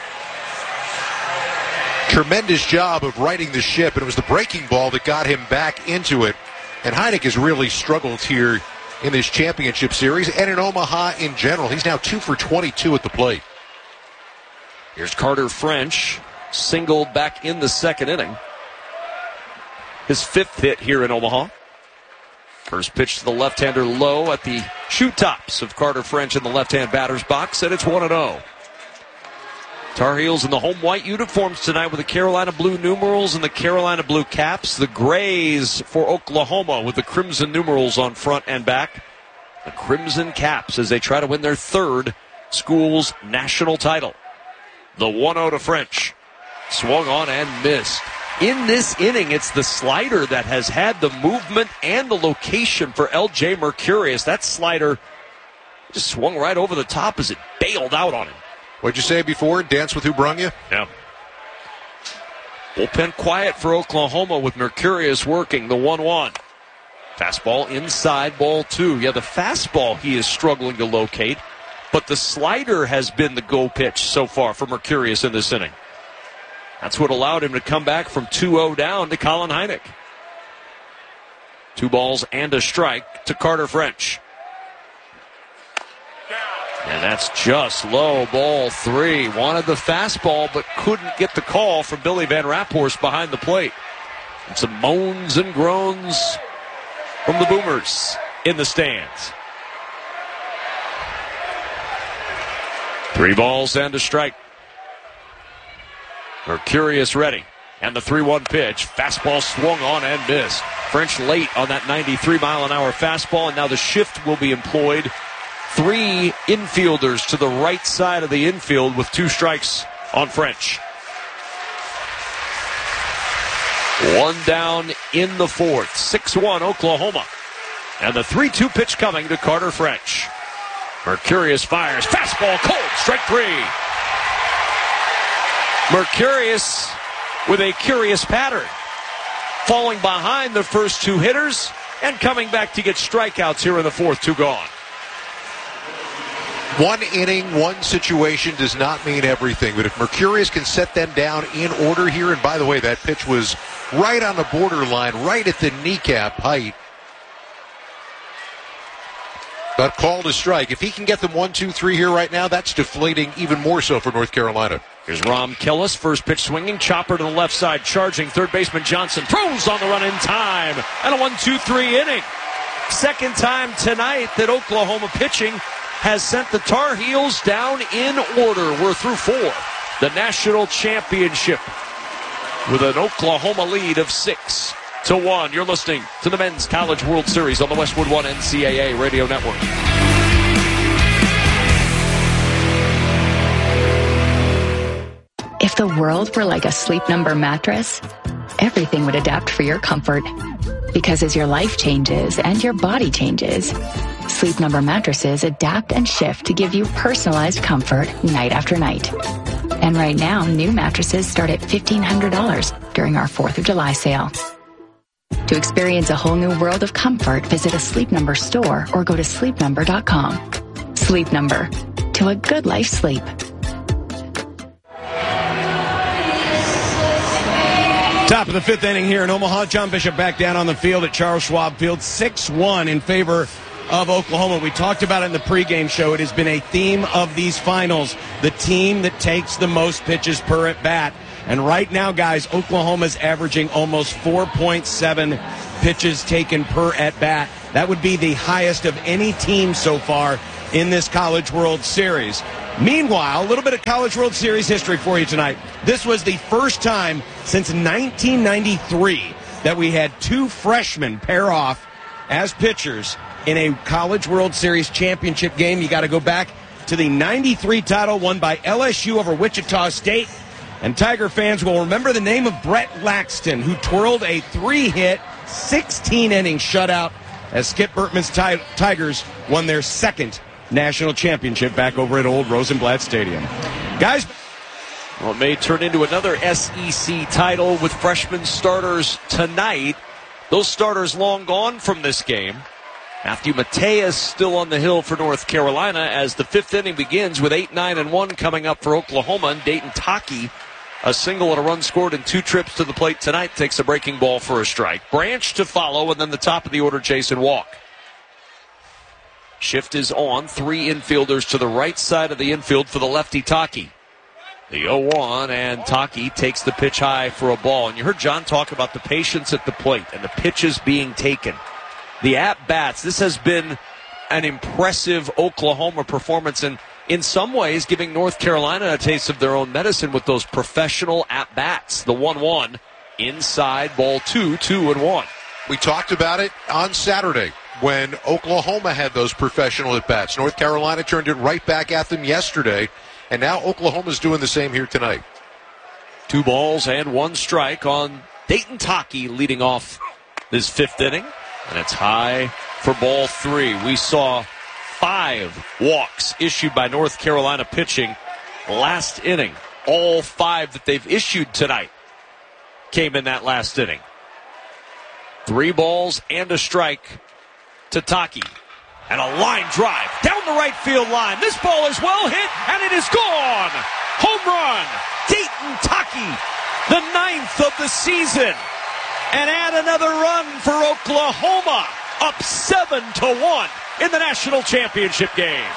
tremendous job of righting the ship, and it was the breaking ball that got him back into it. And Heineck has really struggled here in this championship series and in Omaha in general. He's now 2 for 22 at the plate. Here's Carter French, singled back in the 2nd inning. His 5th hit here in Omaha. First pitch to the left-hander low at the shoe tops of Carter French in the left-hand batter's box, and it's 1-0. Tar Heels in the home white uniforms tonight with the Carolina blue numerals and the Carolina blue caps. The grays for Oklahoma with the crimson numerals on front and back. The crimson caps as they try to win their 3rd school's national title. The 1-0 to French. Swung on and missed. In this inning, it's the slider that has had the movement and the location for L.J. Mercurius. That slider just swung right over the top as it bailed out on him. What'd you say before? Dance with who brung you? Yeah. Bullpen quiet for Oklahoma with Mercurius working the 1-1. Fastball inside, ball 2. Yeah, the fastball he is struggling to locate, but the slider has been the go pitch so far for Mercurius in this inning. That's what allowed him to come back from 2-0 down to Colin Heineck. 2 balls and a strike to Carter French. And that's just low, ball 3. Wanted the fastball, but couldn't get the call from Billy Van Raphorst behind the plate. And some moans and groans from the Boomers in the stands. 3 balls and a strike. Mercurius ready. And the 3-1 pitch. Fastball swung on and missed. French late on that 93-mile-an-hour fastball, and now the shift will be employed. 3 infielders to the right side of the infield with 2 strikes on French. 1 down in the 4th. 6-1 Oklahoma. And the 3-2 pitch coming to Carter French. Mercurius fires. Fastball cold. Strike 3. Mercurius with a curious pattern. Falling behind the first 2 hitters and coming back to get strikeouts here in the 4th. 2 gone. 1 inning, 1 situation does not mean everything. But if Mercurius can set them down in order here, and by the way, that pitch was right on the borderline, right at the kneecap height. But called a strike. If he can get them 1, 2, 3 here right now, that's deflating even more so for North Carolina. Here's Rom Killis, first pitch swinging, chopper to the left side, charging third baseman Johnson, throws on the run in time, and a 1-2-3 inning. Second time tonight that Oklahoma pitching has sent the Tar Heels down in order. We're through 4. The national championship with an Oklahoma lead of 6-1. You're listening to the Men's College World Series on the Westwood One NCAA Radio Network. If the world were like a Sleep Number mattress, everything would adapt for your comfort. Because as your life changes and your body changes, Sleep Number mattresses adapt and shift to give you personalized comfort night after night. And right now, new mattresses start at $1,500 during our 4th of July sale. To experience a whole new world of comfort, visit a Sleep Number store or go to sleepnumber.com. Sleep Number. To a good life sleep. Top of the 5th inning here in Omaha. John Bishop back down on the field at Charles Schwab Field. 6-1 in favor of Oklahoma. We talked about it in the pregame show. It has been a theme of these finals. The team that takes the most pitches per at bat. And right now, guys, Oklahoma's averaging almost 4.7 pitches taken per at bat. That would be the highest of any team so far in this College World Series. Meanwhile, a little bit of College World Series history for you tonight. This was the first time since 1993 that we had two freshmen pair off as pitchers in a College World Series championship game. You got to go back to the 93 title won by LSU over Wichita State. And Tiger fans will remember the name of Brett Laxton, who twirled a 3-hit, 16-inning shutout as Skip Bertman's Tigers won their second national championship back over at old Rosenblatt Stadium. Guys, well, it may turn into another SEC title with freshman starters tonight. Those starters long gone from this game. Matthew Mateus still on the hill for North Carolina as the fifth inning begins with 8-9-1 coming up for Oklahoma. And Dayton Taki, a single and a run scored in 2 trips to the plate tonight, takes a breaking ball for a strike. Branch to follow, and then the top of the order, Jason Walk. Shift is on. 3 infielders to the right side of the infield for the lefty Taki. The 0-1, and Taki takes the pitch high for a ball. And you heard John talk about the patience at the plate and the pitches being taken. The at-bats, this has been an impressive Oklahoma performance, and in some ways giving North Carolina a taste of their own medicine with those professional at-bats. The 1-1, inside, ball 2, 2-1. We talked about it on Saturday when Oklahoma had those professional at-bats. North Carolina turned it right back at them yesterday, and now Oklahoma's doing the same here tonight. 2 balls and 1 strike on Dayton Taki leading off this 5th inning. And it's high for ball 3. We saw 5 walks issued by North Carolina pitching last inning. All 5 that they've issued tonight came in that last inning. 3 balls and a strike to Taki. And a line drive down the right field line. This ball is well hit, and it is gone. Home run. Dayton Taki, the 9th of the season. And add another run for Oklahoma, up 7-1 in the national championship game.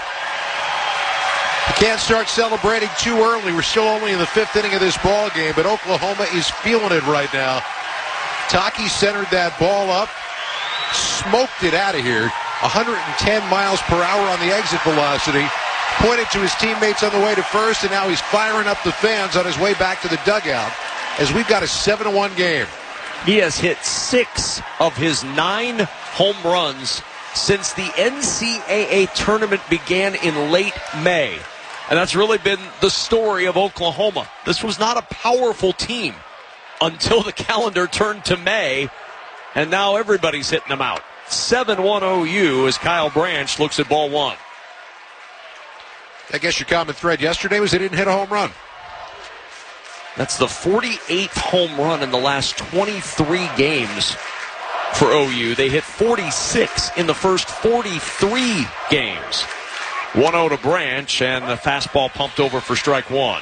You can't start celebrating too early. We're still only in the 5th inning of this ball game, but Oklahoma is feeling it right now. Taki centered that ball up, smoked it out of here. 110 miles per hour on the exit velocity. Pointed to his teammates on the way to first, and now he's firing up the fans on his way back to the dugout as we've got a 7-1 game. He has hit 6 of his 9 home runs since the NCAA tournament began in late May. And that's really been the story of Oklahoma. This was not a powerful team until the calendar turned to May, and now everybody's hitting them out. 7-1 OU as Kyle Branch looks at ball 1. I guess your common thread yesterday was they didn't hit a home run. That's the 48th home run in the last 23 games for OU. They hit 46 in the first 43 games. 1-0 to Branch, and the fastball pumped over for strike 1.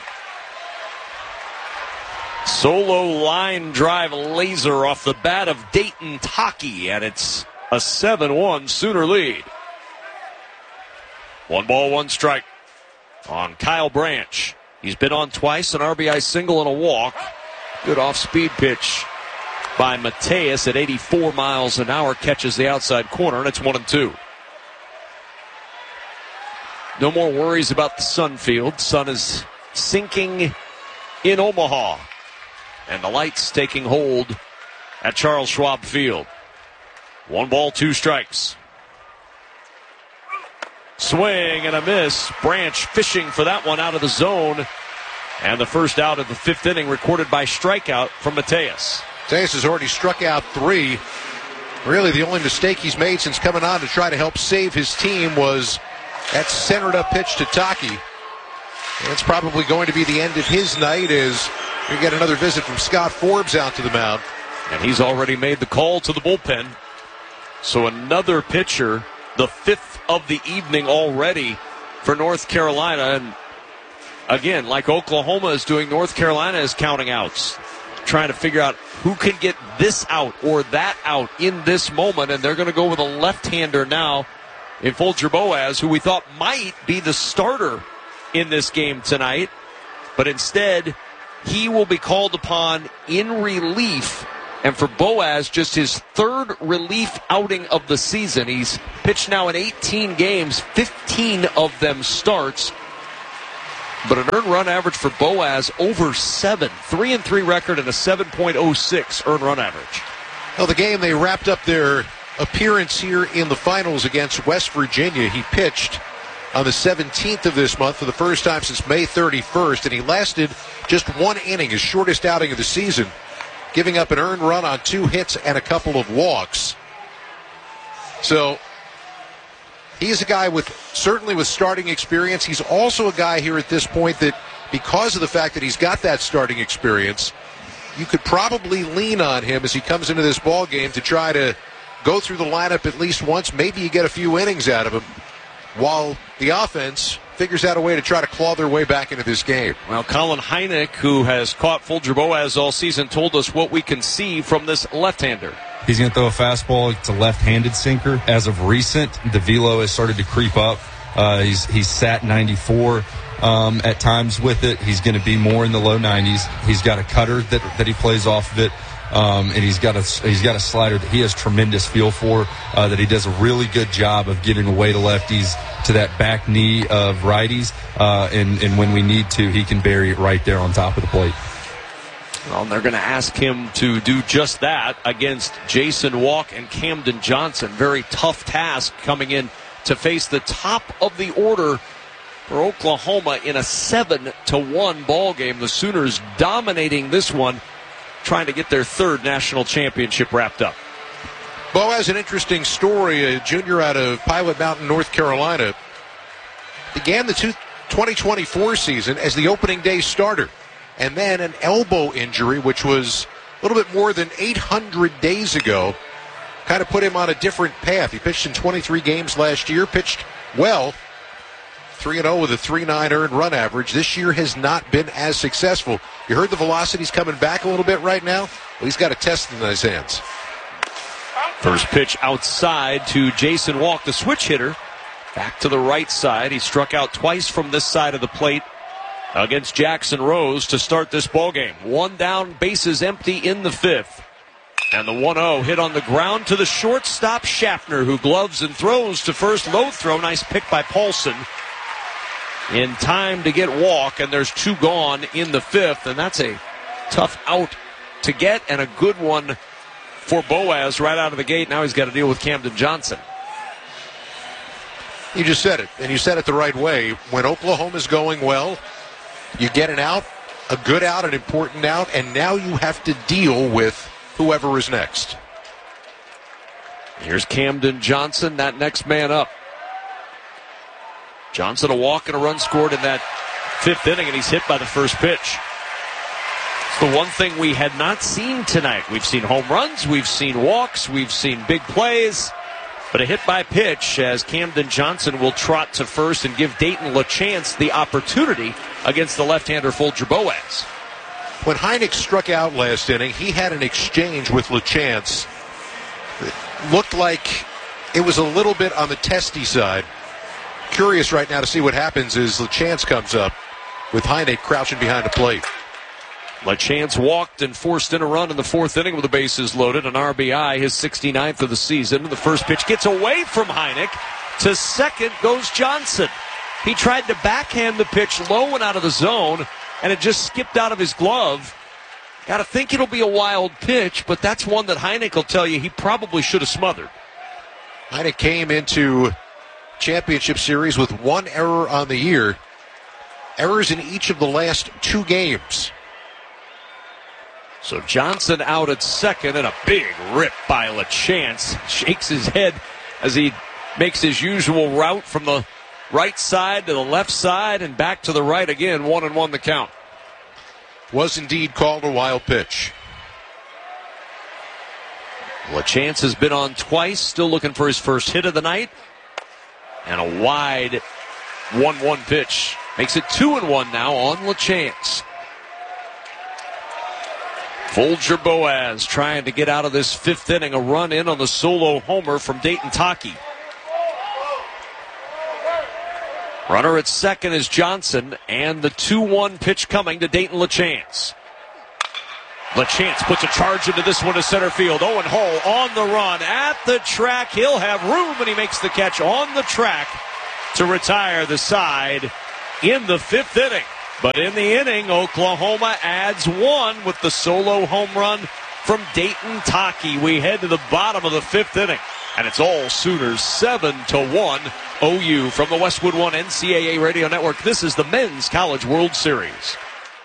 Solo line drive laser off the bat of Dayton Taki, and it's a 7-1 Sooner lead. 1 ball, 1 strike on Kyle Branch. He's been on twice, an RBI single and a walk. Good off-speed pitch by Mateus at 84 miles an hour. Catches the outside corner, and it's 1-2. No more worries about the sun field. Sun is sinking in Omaha. And the lights taking hold at Charles Schwab Field. 1 ball, 2 strikes. Swing and a miss. Branch fishing for that one out of the zone. And the first out of the 5th inning recorded by strikeout from Mateus. Mateus has already struck out 3. Really the only mistake he's made since coming on to try to help save his team was that centered up pitch to Taki. And it's probably going to be the end of his night as we get another visit from Scott Forbes out to the mound. And he's already made the call to the bullpen. So another pitcher, the 5th of the evening already for North Carolina. And again, like Oklahoma is doing, North Carolina is counting outs, trying to figure out who can get this out or that out in this moment, and they're going to go with a left-hander now in Folger Boaz, who we thought might be the starter in this game tonight, but instead he will be called upon in relief. And for Boaz, just his third relief outing of the season. He's pitched now in 18 games, 15 of them starts. But an earned run average for Boaz over 7. 3-3 record and a 7.06 earned run average. Well, the game they wrapped up their appearance here in the finals against West Virginia. He pitched on the 17th of this month for the first time since May 31st, and he lasted just one inning, his shortest outing of the season, giving up an earned run on 2 hits and a couple of walks. So he's a guy certainly with starting experience. He's also a guy here at this point that, because of the fact that he's got that starting experience, you could probably lean on him as he comes into this ball game to try to go through the lineup at least once. Maybe you get a few innings out of him while the offense figures out a way to try to claw their way back into this game. Well, Colin Hynek, who has caught Folger Boaz all season, told us what we can see from this left-hander. He's going to throw a fastball. It's a left-handed sinker. As of recent, the velo has started to creep up. He's sat 94 at times with it. He's going to be more in the low 90s. He's got a cutter that he plays off of it. And he's got a slider that he has tremendous feel for, that he does a really good job of getting away to lefties to that back knee of righties, and when we need to, he can bury it right there on top of the plate. Well, they're going to ask him to do just that against Jason Walk and Camden Johnson. Very tough task coming in to face the top of the order for Oklahoma in a 7-1 ball game. The Sooners dominating this one, trying to get their third national championship wrapped up. Boaz, an interesting story. A junior out of Pilot Mountain, North Carolina, began the 2024 season as the opening day starter, and then an elbow injury, which was a little bit more than 800 days ago, kind of put him on a different path. He pitched in 23 games last year, pitched well, 3-0 with a 3.9 earned run average. This year has not been as successful. You heard the velocity's coming back a little bit right now? Well, he's got a test in his hands. First pitch outside to Jason Walk, the switch hitter. Back to the right side. He struck out twice from this side of the plate against Jackson Rose to start this ballgame. One down, bases empty in the fifth. And the 1-0 hit on the ground to the shortstop, Schaffner, who gloves and throws to first. Low throw, nice pick by Paulson. In time to get Walk, and there's 2 gone in the fifth, and that's a tough out to get and a good one for Boaz right out of the gate. Now he's got to deal with Camden Johnson. You just said it, and you said it the right way. When Oklahoma's going well, you get an out, a good out, an important out, and now you have to deal with whoever is next. Here's Camden Johnson, that next man up. Johnson a walk and a run scored in that fifth inning, and he's hit by the first pitch. It's the one thing we had not seen tonight. We've seen home runs, we've seen walks, we've seen big plays, but a hit by pitch as Camden Johnson will trot to first and give Dayton LaChance the opportunity against the left-hander Folger Boaz. When Hynek struck out last inning, he had an exchange with LaChance. It looked like it was a little bit on the testy side. Curious right now to see what happens as LaChance comes up with Hynek crouching behind the plate. LaChance walked and forced in a run in the fourth inning with the bases loaded, an RBI, his 69th of the season. The first pitch gets away from Hynek. To second goes Johnson. He tried to backhand the pitch low and out of the zone, and it just skipped out of his glove. Got to think it'll be a wild pitch, but that's one that Hynek will tell you he probably should have smothered. Hynek came into championship series with 1 error on the year. Errors in each of the last 2 games. So Johnson out at second, and a big rip by LaChance. Shakes his head as he makes his usual route from the right side to the left side and back to the right again. 1-1 the count. Was indeed called a wild pitch. LaChance has been on twice, still looking for his first hit of the night. And a wide 1-1 pitch. Makes it 2-1 now on LaChance. Folger Boaz trying to get out of this fifth inning. A run in on the solo homer from Dayton Taki. Runner at second is Johnson, and the 2-1 pitch coming to Dayton LaChance. LaChance puts a charge into this one to center field. Owen Hull on the run at the track. He'll have room, and he makes the catch on the track to retire the side in the fifth inning. But in the inning, Oklahoma adds one with the solo home run from Dayton Taki. We head to the bottom of the fifth inning, and it's all Sooners 7-1 OU from the Westwood One NCAA Radio Network. This is the Men's College World Series.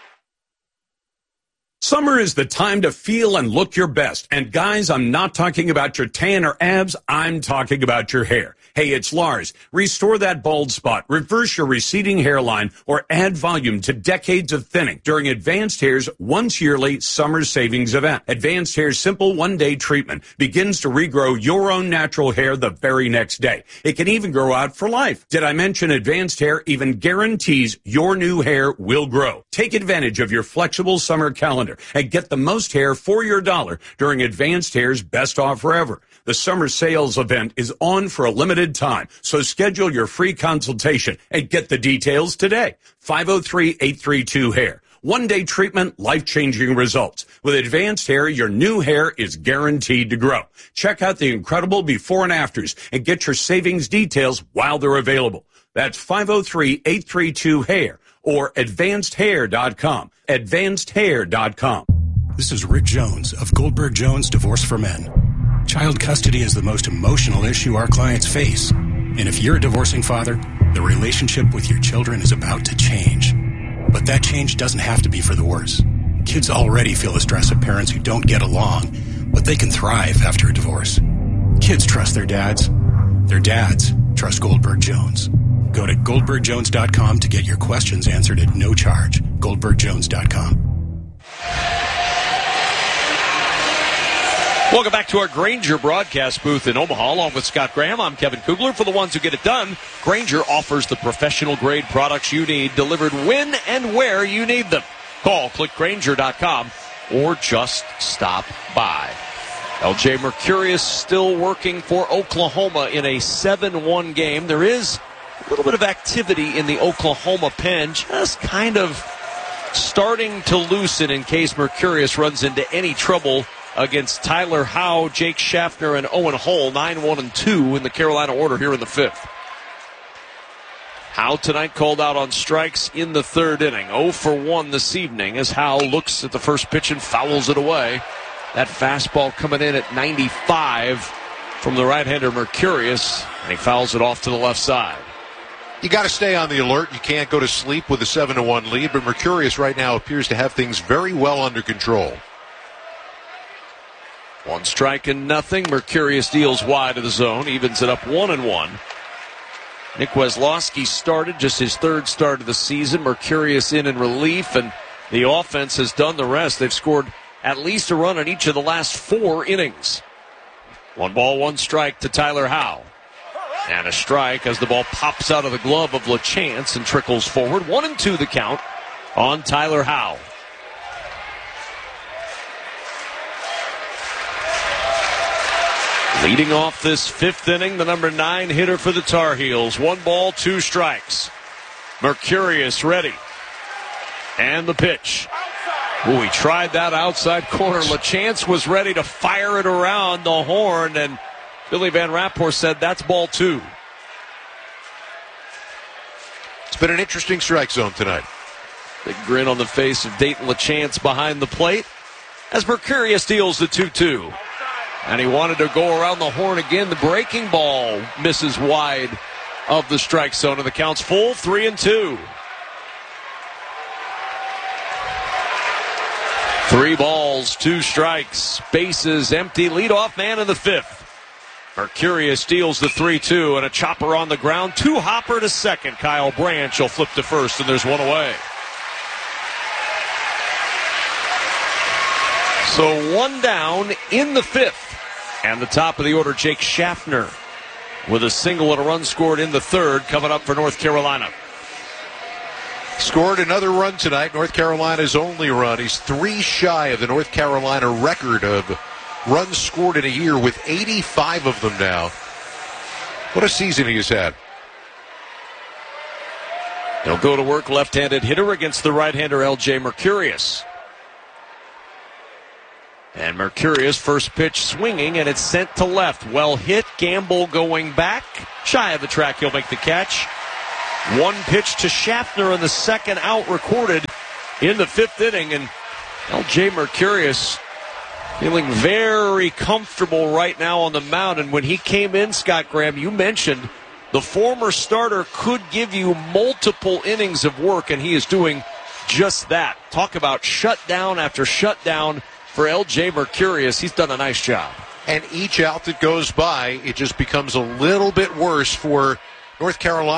Summer is the time to feel and look your best. And guys, I'm not talking about your tan or abs. I'm talking about your hair. Hey, it's Lars. Restore that bald spot, reverse your receding hairline, or add volume to decades of thinning during Advanced Hair's once yearly summer savings event. Advanced Hair's simple one-day treatment begins to regrow your own natural hair the very next day. It can even grow out for life. Did I mention Advanced Hair even guarantees your new hair will grow? Take advantage of your flexible summer calendar and get the most hair for your dollar during Advanced Hair's best offer ever. The summer sales event is on for a limited time, so schedule your free consultation and get the details today. 503-832-HAIR. One-day treatment, life-changing results. With Advanced Hair, your new hair is guaranteed to grow. Check out the incredible before and afters and get your savings details while they're available. That's 503-832-HAIR or advancedhair.com. Advancedhair.com. This is Rick Jones of Goldberg Jones Divorce for Men. Child custody is the most emotional issue our clients face. And if you're a divorcing father, the relationship with your children is about to change. But that change doesn't have to be for the worse. Kids already feel the stress of parents who don't get along, but they can thrive after a divorce. Kids trust their dads. Their dads trust Goldberg Jones. Go to GoldbergJones.com to get your questions answered at no charge. GoldbergJones.com. Welcome back to our Grainger broadcast booth in Omaha. Along with Scott Graham, I'm Kevin Kugler. For the ones who get it done, Grainger offers the professional-grade products you need delivered when and where you need them. Call, click Grainger.com, or just stop by. LJ Mercurius still working for Oklahoma in a 7-1 game. There is a little bit of activity in the Oklahoma pen, just kind of starting to loosen in case Mercurius runs into any trouble against Tyler Howe, Jake Schaffner, and Owen Hull, 9-1-2 in the Carolina order here in the fifth. Howe tonight called out on strikes in the third inning. 0 for 1 this evening as Howe looks at the first pitch and fouls it away. That fastball coming in at 95 from the right-hander Mercurius, and he fouls it off to the left side. You got to stay on the alert. You can't go to sleep with a 7-1 lead, but Mercurius right now appears to have things very well under control. 1 strike and nothing. Mercurius deals wide of the zone, evens it up 1-1. Nick Weslowski started, just his third start of the season. Mercurius in relief, and the offense has done the rest. They've scored at least a run in each of the last 4 innings. 1 ball, 1 strike to Tyler Howe. And a strike as the ball pops out of the glove of LaChance and trickles forward. 1-2 the count on Tyler Howe. Leading off this fifth inning, the number 9 hitter for the Tar Heels. 1 ball, 2 strikes. Mercurius ready. And the pitch. Ooh, he tried that outside corner. LaChance was ready to fire it around the horn, and Billy Van Rapport said that's ball 2. It's been an interesting strike zone tonight. Big grin on the face of Dayton LaChance behind the plate as Mercurius deals the 2-2. And he wanted to go around the horn again. The breaking ball misses wide of the strike zone, and the count's full, 3-2. 3 balls, 2 strikes, bases empty, leadoff man in the fifth. Mercurius steals the 3-2, and a chopper on the ground. 2 hopper to second. Kyle Branch will flip to first, and there's 1 away. So 1 down in the fifth. And the top of the order, Jake Schaffner, with a single and a run scored in the third, coming up for North Carolina. Scored another run tonight, North Carolina's only run. He's 3 shy of the North Carolina record of runs scored in a year with 85 of them now. What a season he has had. He'll go to work, left-handed hitter against the right-hander L.J. Mercurius. And Mercurius, first pitch swinging, and it's sent to left. Well hit, Gamble going back. Shy of the track, he'll make the catch. One pitch to Schaffner in the second out recorded in the 5th inning, and L.J. Mercurius feeling very comfortable right now on the mound. And when he came in, Scott Graham, you mentioned the former starter could give you multiple innings of work, and he is doing just that. Talk about shutdown after shutdown for L.J. Mercurius. He's done a nice job. And each out that goes by, it just becomes a little bit worse for North Carolina.